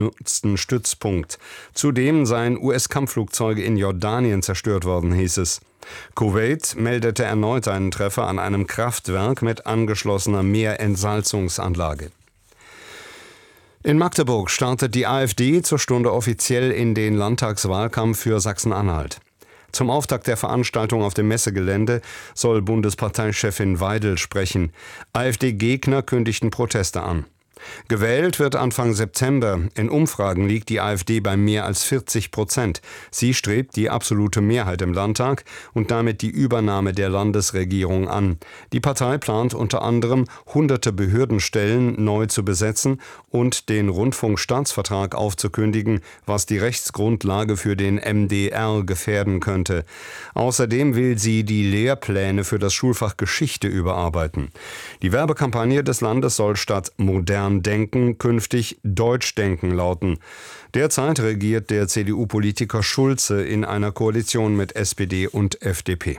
genutzten Stützpunkt. Zudem seien US-Kampfflugzeuge in Jordanien zerstört worden, hieß es. Kuwait meldete erneut einen Treffer an einem Kraftwerk mit angeschlossener Meerentsalzungsanlage. In Magdeburg startet die AfD zur Stunde offiziell in den Landtagswahlkampf für Sachsen-Anhalt. Zum Auftakt der Veranstaltung auf dem Messegelände soll Bundesparteichefin Weidel sprechen. AfD-Gegner kündigten Proteste an. Gewählt wird Anfang September. In Umfragen liegt die AfD bei mehr als 40%. Sie strebt die absolute Mehrheit im Landtag und damit die Übernahme der Landesregierung an. Die Partei plant unter anderem, hunderte Behördenstellen neu zu besetzen und den Rundfunkstaatsvertrag aufzukündigen, was die Rechtsgrundlage für den MDR gefährden könnte. Außerdem will sie die Lehrpläne für das Schulfach Geschichte überarbeiten. Die Werbekampagne des Landes soll statt modern denken künftig Deutsch denken lauten. Derzeit regiert der CDU-Politiker Schulze in einer Koalition mit SPD und FDP.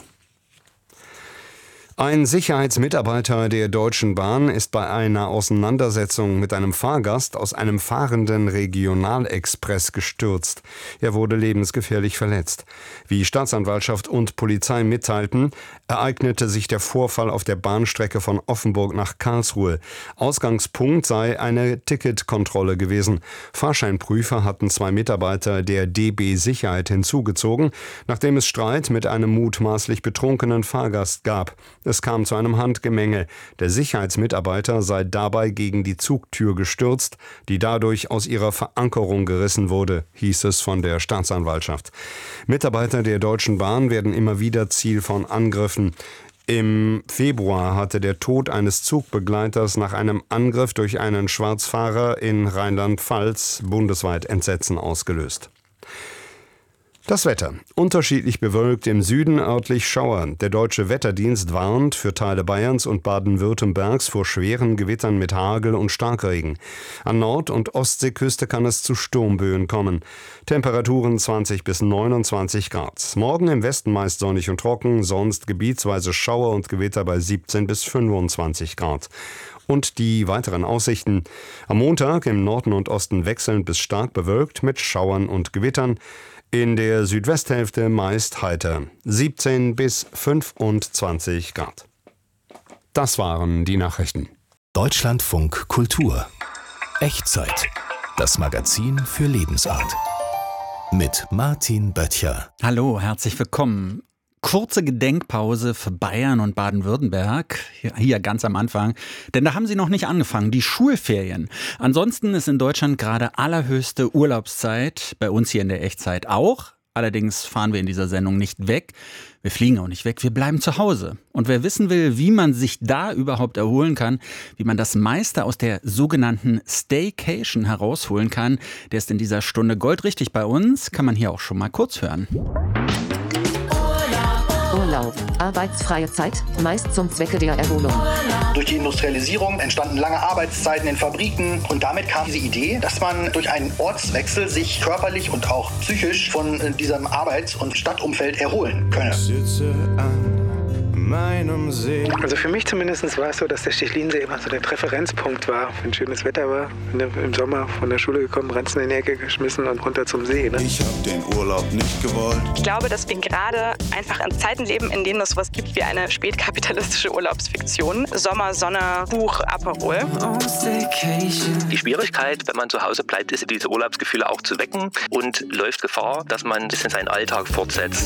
Ein Sicherheitsmitarbeiter der Deutschen Bahn ist bei einer Auseinandersetzung mit einem Fahrgast aus einem fahrenden Regionalexpress gestürzt. Er wurde lebensgefährlich verletzt. Wie Staatsanwaltschaft und Polizei mitteilten, ereignete sich der Vorfall auf der Bahnstrecke von Offenburg nach Karlsruhe. Ausgangspunkt sei eine Ticketkontrolle gewesen. Fahrscheinprüfer hatten 2 Mitarbeiter der DB Sicherheit hinzugezogen, nachdem es Streit mit einem mutmaßlich betrunkenen Fahrgast gab. Es kam zu einem Handgemenge. Der Sicherheitsmitarbeiter sei dabei gegen die Zugtür gestürzt, die dadurch aus ihrer Verankerung gerissen wurde, hieß es von der Staatsanwaltschaft. Mitarbeiter der Deutschen Bahn werden immer wieder Ziel von Angriffen. Im Februar hatte der Tod eines Zugbegleiters nach einem Angriff durch einen Schwarzfahrer in Rheinland-Pfalz bundesweit Entsetzen ausgelöst. Das Wetter. Unterschiedlich bewölkt, im Süden örtlich Schauer. Der Deutsche Wetterdienst warnt für Teile Bayerns und Baden-Württembergs vor schweren Gewittern mit Hagel und Starkregen. An Nord- und Ostseeküste kann es zu Sturmböen kommen. Temperaturen 20 bis 29 Grad. Morgen im Westen meist sonnig und trocken, sonst gebietsweise Schauer und Gewitter bei 17 bis 25 Grad. Und die weiteren Aussichten. Am Montag im Norden und Osten wechselnd bis stark bewölkt mit Schauern und Gewittern. In der Südwesthälfte meist heiter, 17 bis 25 Grad. Das waren die Nachrichten. Deutschlandfunk Kultur. Echtzeit. Das Magazin für Lebensart. Mit Martin Böttcher. Hallo, herzlich willkommen. Kurze Gedenkpause für Bayern und Baden-Württemberg, hier ganz am Anfang, denn da haben sie noch nicht angefangen, die Schulferien. Ansonsten ist in Deutschland gerade allerhöchste Urlaubszeit, bei uns hier in der Echtzeit auch. Allerdings fahren wir in dieser Sendung nicht weg, wir fliegen auch nicht weg, wir bleiben zu Hause. Und wer wissen will, wie man sich da überhaupt erholen kann, wie man das meiste aus der sogenannten Staycation herausholen kann, der ist in dieser Stunde goldrichtig bei uns, kann man hier auch schon mal kurz hören. Urlaub, arbeitsfreie Zeit, meist zum Zwecke der Erholung. Durch die Industrialisierung entstanden lange Arbeitszeiten in Fabriken und damit kam diese Idee, dass man durch einen Ortswechsel sich körperlich und auch psychisch von diesem Arbeits- und Stadtumfeld erholen könne. Also für mich zumindest war es so, dass der Stechlinsee immer so der Referenzpunkt war. Wenn schönes Wetter war, im Sommer von der Schule gekommen, Ranzen in die Ecke geschmissen und runter zum See. Ne? Ich habe den Urlaub nicht gewollt. Ich glaube, dass wir gerade einfach in Zeiten leben, in denen es sowas gibt wie eine spätkapitalistische Urlaubsfiktion. Sommer, Sonne, Buch, Aperol. Die Schwierigkeit, wenn man zu Hause bleibt, ist diese Urlaubsgefühle auch zu wecken und läuft Gefahr, dass man ein bisschen seinen Alltag fortsetzt.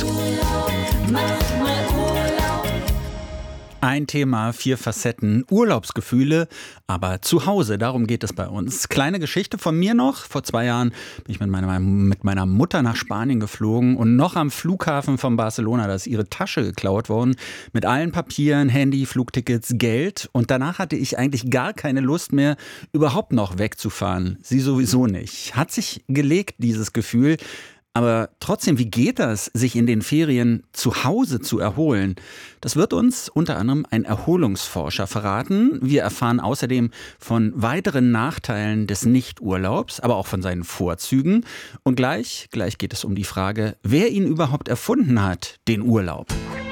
Ein Thema, 4 Facetten, Urlaubsgefühle, aber zu Hause, darum geht es bei uns. Kleine Geschichte von mir noch. Vor 2 Jahren bin ich mit meiner Mutter nach Spanien geflogen und noch am Flughafen von Barcelona, da ist ihre Tasche geklaut worden, mit allen Papieren, Handy, Flugtickets, Geld. Und danach hatte ich eigentlich gar keine Lust mehr, überhaupt noch wegzufahren. Sie sowieso nicht. Hat sich gelegt, dieses Gefühl. Aber trotzdem, wie geht das, sich in den Ferien zu Hause zu erholen? Das wird uns unter anderem ein Erholungsforscher verraten. Wir erfahren außerdem von weiteren Nachteilen des Nichturlaubs, aber auch von seinen Vorzügen. Und gleich geht es um die Frage, wer ihn überhaupt erfunden hat, den Urlaub.